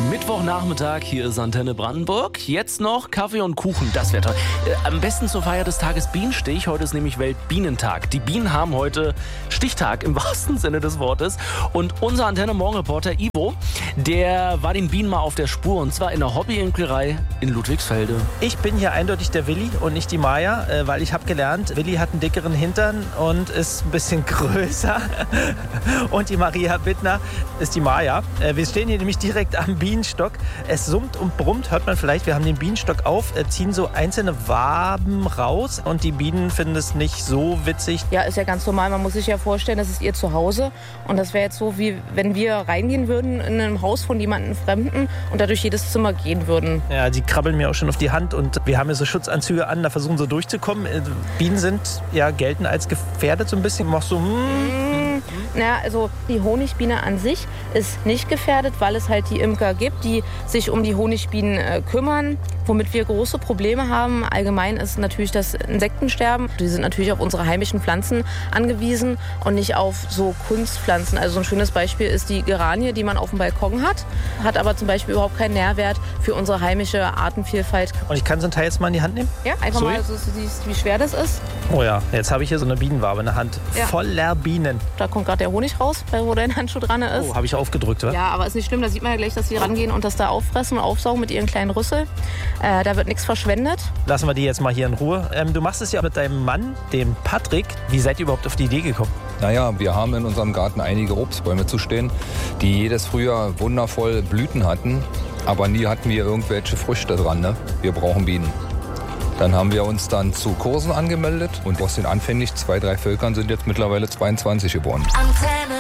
Mittwochnachmittag, hier ist Antenne Brandenburg. Jetzt noch Kaffee und Kuchen, das wäre toll. Am besten zur Feier des Tages Bienenstich. Heute ist nämlich Weltbienentag. Die Bienen haben heute Stichtag im wahrsten Sinne des Wortes. Und unser Antenne-Morgen-Reporter Ivo, der war den Bienen mal auf der Spur. Und zwar in der Hobbyimkerei in Ludwigsfelde. Ich bin hier eindeutig der Willi und nicht die Maja, weil ich habe gelernt, Willi hat einen dickeren Hintern und ist ein bisschen größer. Und die Maria Bittner ist die Maja. Wir stehen hier nämlich direkt am Bienenstock. Es summt und brummt, hört man vielleicht. Wir haben den Bienenstock auf, ziehen so einzelne Waben raus und die Bienen finden es nicht so witzig. Ja, ist ja ganz normal. Man muss sich ja vorstellen, das ist ihr Zuhause. Und das wäre jetzt so, wie wenn wir reingehen würden in einem Haus von jemandem Fremden und da durch jedes Zimmer gehen würden. Ja, die krabbeln mir auch schon auf die Hand und wir haben ja so Schutzanzüge an, da versuchen so durchzukommen. Bienen gelten als gefährdet so ein bisschen. Machst so, Naja, also die Honigbiene an sich ist nicht gefährdet, weil es halt die Imker gibt, die sich um die Honigbienen kümmern. Womit wir große Probleme haben, allgemein ist natürlich das Insektensterben. Die sind natürlich auf unsere heimischen Pflanzen angewiesen und nicht auf so Kunstpflanzen. Also so ein schönes Beispiel ist die Geranie, die man auf dem Balkon hat aber zum Beispiel überhaupt keinen Nährwert für unsere heimische Artenvielfalt. Und ich kann so ein Teil jetzt mal in die Hand nehmen? Ja, einfach mal, so siehst, wie schwer das ist. Oh ja, jetzt habe ich hier so eine Bienenwabe in der Hand. Ja. Voller Bienen. Da kommt gerade der Honig raus, wo dein Handschuh dran ist. Oh, habe ich aufgedrückt, oder? Ja, aber ist nicht schlimm. Da sieht man ja gleich, dass sie rangehen und das da auffressen und aufsaugen mit ihren kleinen Rüssel. Da wird nichts verschwendet. Lassen wir die jetzt mal hier in Ruhe. Du machst es ja mit deinem Mann, dem Patrick. Wie seid ihr überhaupt auf die Idee gekommen? Naja, wir haben in unserem Garten einige Obstbäume zu stehen, die jedes Frühjahr wundervoll Blüten hatten. Aber nie hatten wir irgendwelche Früchte dran. Ne? Wir brauchen Bienen. Dann haben wir uns dann zu Kursen angemeldet und aus den anfänglich 2, 3 Völkern sind jetzt mittlerweile 22 geworden. Antenne.